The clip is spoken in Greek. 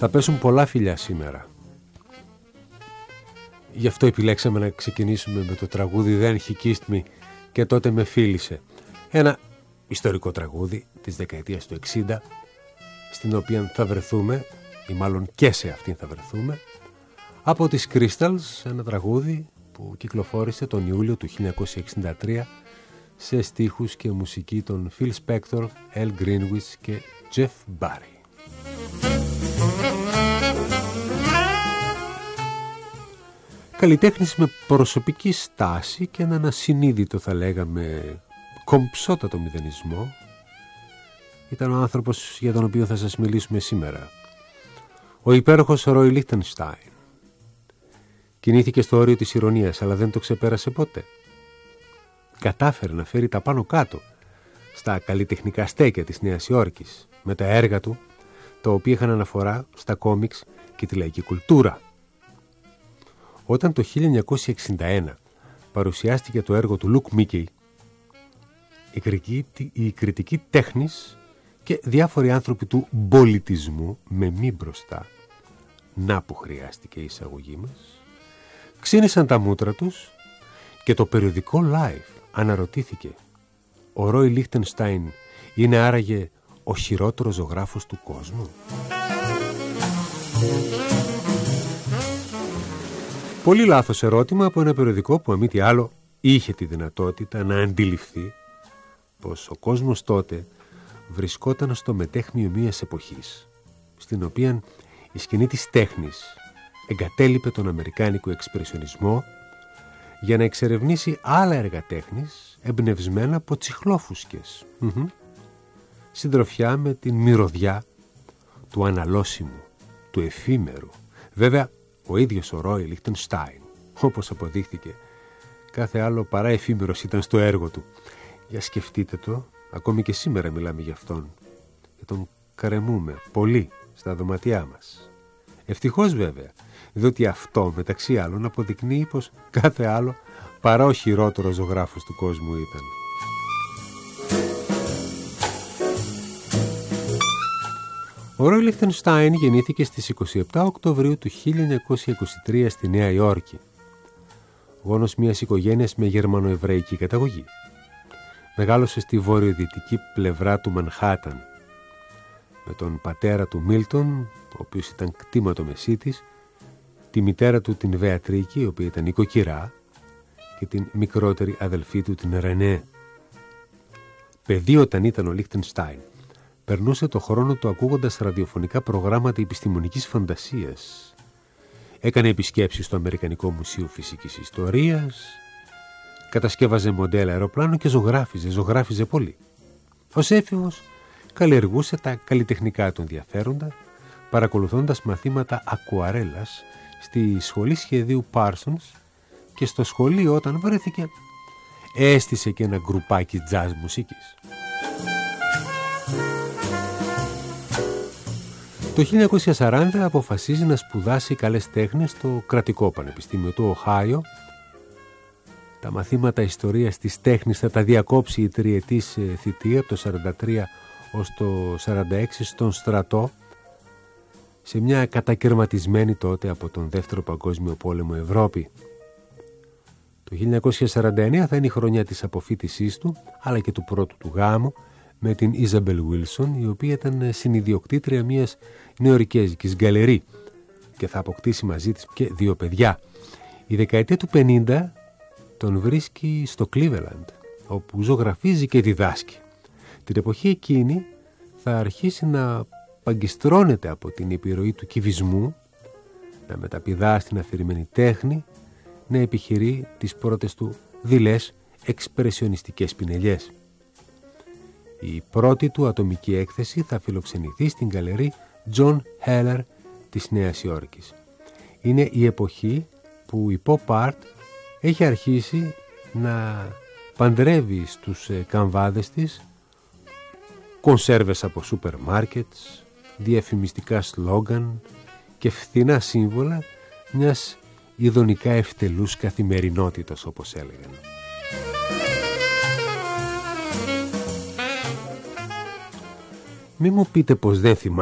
Θα πέσουν πολλά φιλιά σήμερα. Γι' αυτό επιλέξαμε να ξεκινήσουμε με το τραγούδι «Δεν He Kissed Me» και τότε με φίλησε. Ένα ιστορικό τραγούδι της δεκαετίας του 60, στην οποία θα βρεθούμε, ή μάλλον και σε αυτήν θα βρεθούμε, από τις Crystals, ένα τραγούδι που κυκλοφόρησε τον Ιούλιο του 1963 σε στίχους και μουσική των Phil Spector, Al Greenwich και Jeff Barry. Καλλιτέχνης με προσωπική στάση και έναν ασυνείδητο, θα λέγαμε, κομψότατο μηδενισμό, ήταν ο άνθρωπος για τον οποίο θα σας μιλήσουμε σήμερα. Ο υπέροχος Ρόι Λίχτενστάιν. Κινήθηκε στο όριο της ηρωνίας, αλλά δεν το ξεπέρασε ποτέ. Κατάφερε να φέρει τα πάνω κάτω στα καλλιτεχνικά στέκια της Νέας Υόρκης με τα έργα του, τα οποία είχαν αναφορά στα κόμιξ και τη λαϊκή κουλτούρα. Όταν το 1961 παρουσιάστηκε το έργο του Λουκ Μίκεϊ, η κριτική τέχνης και διάφοροι άνθρωποι του πολιτισμού με μη μπροστά, να που χρειάστηκε η εισαγωγή μας, ξύνησαν τα μούτρα τους και το περιοδικό Life αναρωτήθηκε: ο Ρόι Λίχτενστάιν είναι άραγε ο χειρότερος ζωγράφος του κόσμου? Πολύ λάθος ερώτημα από ένα περιοδικό που, αν μη τι άλλο, είχε τη δυνατότητα να αντιληφθεί πως ο κόσμος τότε βρισκόταν στο μετέχμιο μιας εποχής, στην οποία η σκηνή της τέχνης εγκατέλειπε τον αμερικάνικο εξπρεσιονισμό για να εξερευνήσει άλλα έργα τέχνης εμπνευσμένα από τσιχλόφουσκες. Συντροφιά με την μυρωδιά του αναλώσιμου, του εφήμερου. Βέβαια, ο ίδιος ο Ρόι Λίχτενστάιν, όπως αποδείχθηκε, κάθε άλλο παρά εφήμερος ήταν στο έργο του. Για σκεφτείτε το, ακόμη και σήμερα μιλάμε για αυτόν και τον καρεμούμε πολύ στα δωματιά μας. Ευτυχώς βέβαια, διότι αυτό μεταξύ άλλων αποδεικνύει πως κάθε άλλο παρά ο χειρότερος ζωγράφος του κόσμου ήταν. Ο Ρόι Λίχτενστάιν γεννήθηκε στις 27 Οκτωβρίου του 1923 στη Νέα Υόρκη, γόνος μιας οικογένειας με γερμανοεβραϊκή καταγωγή. Μεγάλωσε στη βορειοδυτική πλευρά του Μανχάταν με τον πατέρα του Μίλτον, ο οποίος ήταν κτήματο μεσίτης, τη μητέρα του την Βεατρίκη, η οποία ήταν οικοκυρά, και την μικρότερη αδελφή του την Ρενέ. Παιδί όταν ήταν ο Λίχτενστάιν, περνούσε το χρόνο του ακούγοντας ραδιοφωνικά προγράμματα επιστημονικής φαντασίας. Έκανε επισκέψεις στο Αμερικανικό Μουσείο Φυσικής Ιστορίας, κατασκεύαζε μοντέλα αεροπλάνου και ζωγράφιζε πολύ. Ως έφηβος καλλιεργούσε τα καλλιτεχνικά του ενδιαφέροντα, παρακολουθώντας μαθήματα ακουαρέλας στη σχολή σχεδίου Parsons, και στο σχολείο όταν βρέθηκε έστησε και ένα γκρουπάκι jazz μουσικής. Το 1940 αποφασίζει να σπουδάσει καλές τέχνες στο κρατικό πανεπιστήμιο του Οχάιο. Τα μαθήματα ιστορίας της τέχνης θα τα διακόψει η τριετής θητεία από το 1943 ως το 1946 στον στρατό, σε μια κατακαιρματισμένη τότε από τον Δεύτερο Παγκόσμιο Πόλεμο Ευρώπη. Το 1949 θα είναι η χρονιά της αποφοίτησής του, αλλά και του πρώτου του γάμου με την Ιζαμπέλ Βίλσον, η οποία ήταν συνιδιοκτήτρια μιας νεοερικέζικης γκαλερί και θα αποκτήσει μαζί της και 2 παιδιά. Η δεκαετία του 50 τον βρίσκει στο Cleveland, όπου ζωγραφίζει και διδάσκει. Την εποχή εκείνη θα αρχίσει να παγκιστρώνεται από την επιρροή του κυβισμού, να μεταπηδά στην αφηρημένη τέχνη, να επιχειρεί τις πρώτες του δειλές εξπρεσιονιστικές πινελιές. Η πρώτη του ατομική έκθεση θα φιλοξενηθεί στην γκαλερί John Heller της Νέας Υόρκης. Είναι η εποχή που η pop art έχει αρχίσει να παντρεύει στους καμβάδες της κονσέρβες από σούπερ μάρκετς, διαφημιστικά σλόγγαν και φθηνά σύμβολα μιας ειδονικά ευτελούς καθημερινότητας, όπως έλεγαν. Μη μου πείτε πως δεν θυμάστε